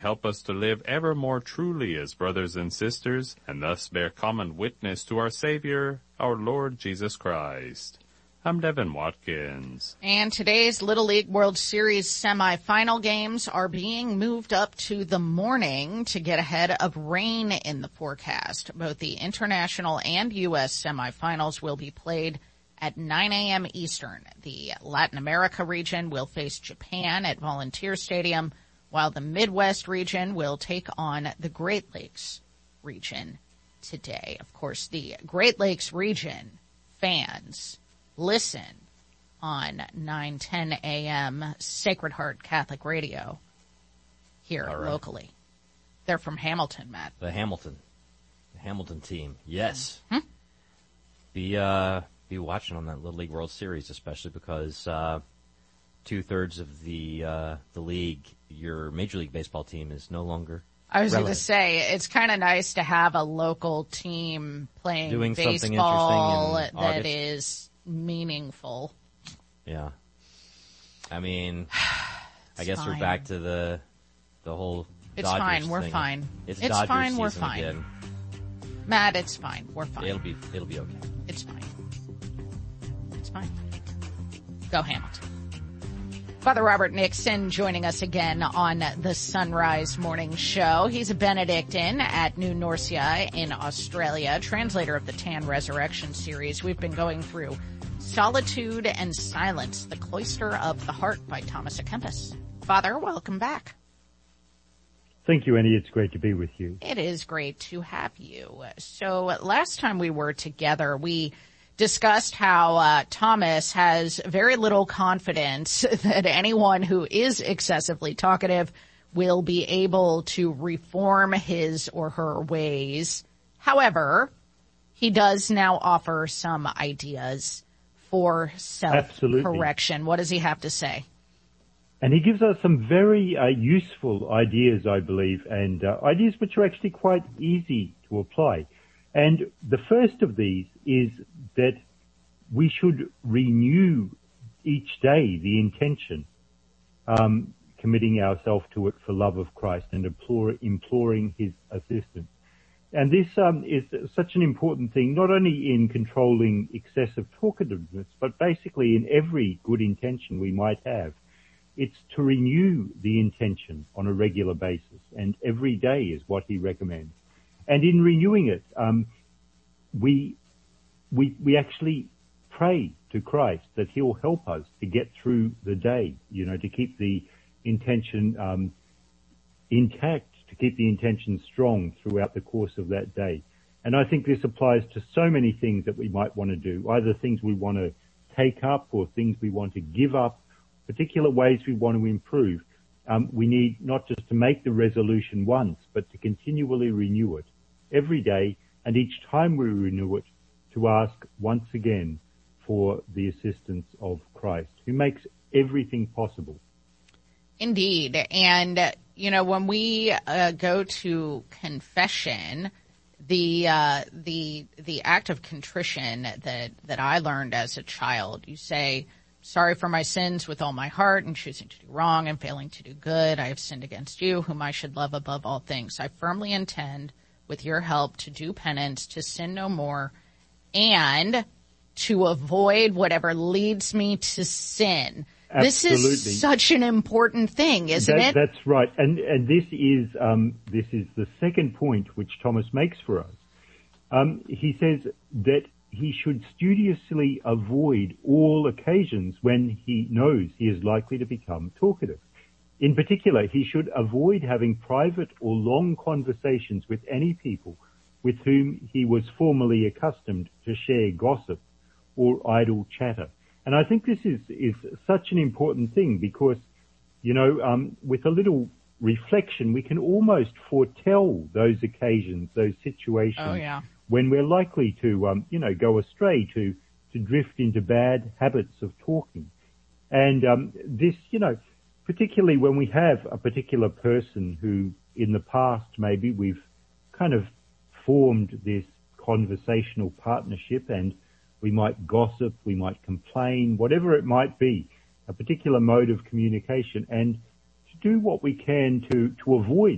help us to live ever more truly as brothers and sisters, and thus bear common witness to our Savior, our Lord Jesus Christ. I'm Devin Watkins. And today's Little League World Series semifinal games are being moved up to the morning to get ahead of rain in the forecast. Both the international and U.S. semifinals will be played at 9 a.m. Eastern. The Latin America region will face Japan at Volunteer Stadium, while the Midwest region will take on the Great Lakes region today. Of course, the Great Lakes region fans listen on 9:10 a.m. Sacred Heart Catholic Radio here locally. They're from Hamilton, Matt. The Hamilton team. Yes. Be watching on that Little League World Series, especially because 2/3 of the league, your Major League Baseball team, is no longer. I was going to say, it's kind of nice to have a local team playing doing baseball something interesting in that August. is meaningful. Yeah. I mean, I guess fine. we're back to the whole It's Dodgers fine. We're thing. fine. It's It's Dodgers fine. We're season fine. again. Matt, it's fine. We're fine. It'll be okay. It's fine. It's fine. Go Hamilton. Father Robert Nixon joining us again on the Sunrise Morning Show. He's a Benedictine at New Norcia in Australia, translator of the Tan Resurrection series. We've been going through Solitude and Silence, the Cloister of the Heart by Thomas à Kempis. Father, welcome back. Thank you, Annie. It's great to be with you. It is great to have you. So last time we were together, we discussed how Thomas has very little confidence that anyone who is excessively talkative will be able to reform his or her ways. However, he does now offer some ideas for self-correction. What does he have to say? And he gives us some very useful ideas, I believe, and ideas which are actually quite easy to apply. And the first of these is that we should renew each day the intention, committing ourselves to it for love of Christ and imploring his assistance. And this is such an important thing, not only in controlling excessive talkativeness, but basically in every good intention we might have. It's to renew the intention on a regular basis, and every day is what he recommends. And in renewing it, we actually pray to Christ that he'll help us to get through the day, to keep the intention intact, to keep the intention strong throughout the course of that day. And I think this applies to so many things that we might want to do, either things we want to take up or things we want to give up, particular ways we want to improve. We need not just to make the resolution once, but to continually renew it every day, and each time we renew it, to ask once again for the assistance of Christ, who makes everything possible. Indeed. And, when we go to confession, the act of contrition that I learned as a child, you say, sorry for my sins with all my heart and choosing to do wrong and failing to do good. I have sinned against you, whom I should love above all things. I firmly intend, with your help, to do penance, to sin no more, and to avoid whatever leads me to sin. Absolutely. This is such an important thing, isn't it? That's right. And this is the second point which Thomas makes for us. He says that he should studiously avoid all occasions when he knows he is likely to become talkative. In particular, he should avoid having private or long conversations with any people with whom he was formerly accustomed to share gossip or idle chatter. And I think this is such an important thing because, with a little reflection, we can almost foretell those occasions, those situations when we're likely to, go astray, to drift into bad habits of talking. And this, particularly when we have a particular person who in the past maybe we've kind of formed this conversational partnership, and we might gossip, we might complain, whatever it might be, a particular mode of communication, and to do what we can to avoid